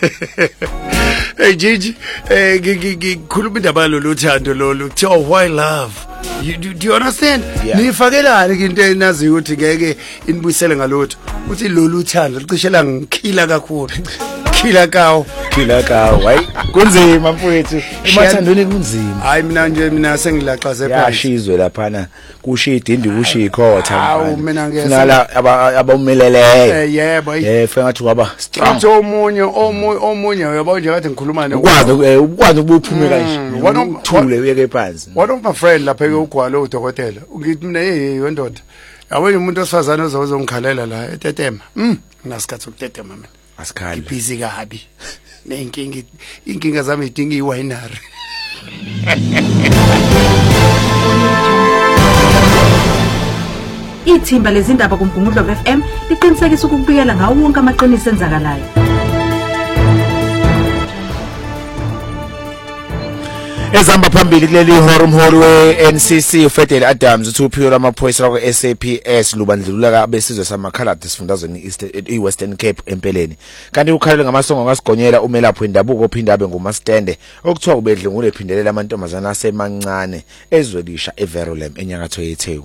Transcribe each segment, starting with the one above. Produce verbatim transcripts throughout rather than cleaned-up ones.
Hey Gigi, eh ngikhuluma indaba lolu thando lolu kuthiwa why love. You, do, do you understand? Nifakelani ke into enazi ukuthi ngeke inibuyisele ngalotho. Uthi lolu thando liqishela ngikhila kakhulu. Khila kawo. Khila kawo. Hayi kunzima mfowethu. Emathandweni kunzima. Hayi mina nje mina sengilaxaze phansi. Yashizwe lapha na kushida indi kushikhotha. Hawu mina ngeke. Finala abameleleyo. Eh yebo. Eh fika ngathi kwaba strong. Uthi omunye omunye omunye uyabo nje kade ngikhuluma naye. Ukwazi ukwazi ukuphume kanje. Wanomthule uyeke phansi. One of my friend lapha ke ugwalo udokotela. Ngithi mina hey wendoda. Yabona umuntu osifazana ozozongikhalela la etetema. Mm nginasikhathi ukutetema mina. Asikhali busy kabi nenkinga inkinga zami idinga iwinery. Ithimba lezindaba kuMgungundlo F M liqinisekisa ukubikela ngawo wonke amaqiniso enzakalayo. Ezamba phambili kuleli ihora umholi we-N C C uFedel Adams uthi uphiwo lwamaphoyisa kwa S A P S lubandlulula ka besizwe samakhaladi esifundazweni iWestern Cape empeleni. Kanti ukhalele ngamasongo kasigonyela umelaphi wendabuko ophinda abe ngumastende okuthiwa ubedlungule ephindelela amantombazana asemancane ezwelisha eVerolem enyakatho yeTheku.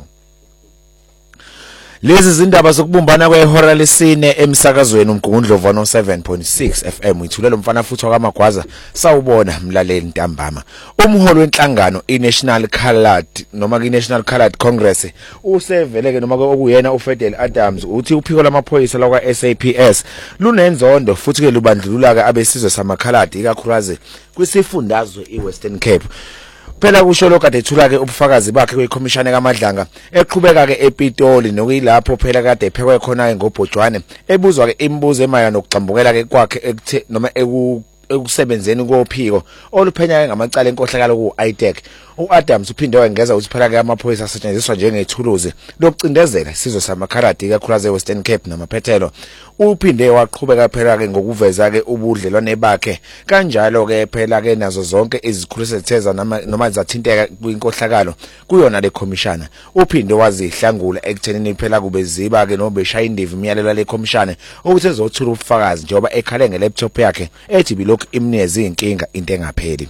Lezi zindaba zokubumbana kwehora lesine emsakazweni uMgungundlo one oh seven point six F M ithulelo mfana futhi kwaMagwaza sawubona mlaleli ntambama. Umholi wenhlangano iNational Coloured noma iNational Coloured Congress useveleke noma okuyena uFedel Adams uthi uphiko lamaphoyisa lakwa S A P S lunenzondo futhi ke lubandlulula ke abesizwe samakhaladi ikakhulukazi kwisifundazwe iWestern Cape. Phela kusho lo kade ethula ke ubufakazi bakhe kwekhomishana kaMadlanga eqhubeka ke ePitoli nokuyilapho phela kade ephekwe khona ngobhojwane ebuzwa ke imibuzo emayana nokugxambukela ke kwakhe ekuthe noma ekusebenzeni kophiko oluphenya ngamacala enkohlakalo ku-I D E C. uAdams uphinde wengeza ukuthi phela ke amaphoyisa asetshenziswa njengethuluzi lokucindezela isizwe samakhaladi ikakhulukazi eWestern Cape namaphethelo. Uphinde waqhubeka phela ke ngokuveza ke ubudlelwane bakhe kanjalo ke phela ke nazo zonke izikhulu setheza noma zathinteka kwinkohlakalo kuyona le commissioner. Uphinde wazihlangula ekuthenini phela kube ziba ke nobeshaya indivi imiyalelo le commissioner ukuthi ezothula ubufakazi njengoba ekhale ngelaptop yakhe ethi bilokhu imnezi inkinga into engapheli.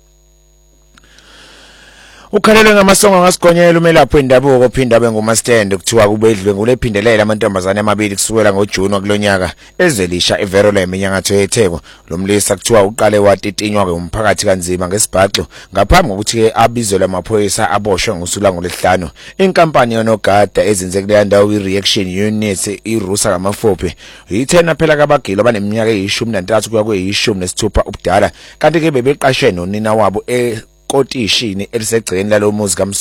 Ukhalelwe ngamasongo ngasigonyela umelaphi wendabuko ophinda abe ngumastende kuthiwa kubedlwe ngulephindelela amantombazane amabili kusukela ngoJuni kulonyaka ezelisha eVerolem enyakatho yeTheku. Lo mlisa kuthiwa uqale watitinywa ke umphakathi kanzima ngesibhaxo ngaphambi kokuthi ke abizwe lamaphoyisa aboshwe ngosula ngolesihlanu. Inkampani yonogada ezinze kule ndawo iReaction Units iRusa kamafophe yithena phela kabagilo abaneminyaka eyishumi nantathu kuya kweyishumi nesithupha ubudala kanti ke bebeqashwe nonina wabo e kotishini elisegceni lalomuzi kaMs